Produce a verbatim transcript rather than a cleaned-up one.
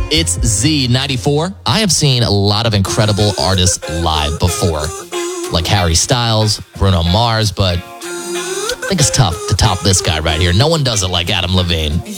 It's Z ninety-four. I have seen a lot of incredible artists live before, like Harry Styles, Bruno Mars, but I think it's tough to top this guy right here. No one does it like Adam Levine.